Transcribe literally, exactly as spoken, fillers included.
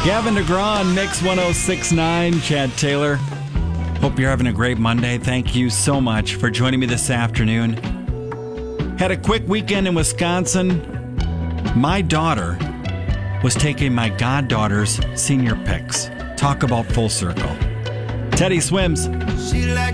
Gavin DeGraw on Mix one oh six point nine. Chad Taylor. Hope you're having a great Monday. Thank you so much for joining me this afternoon. Had a quick weekend in Wisconsin. My daughter was taking my goddaughter's senior pics. Talk about full circle. Teddy Swims. She like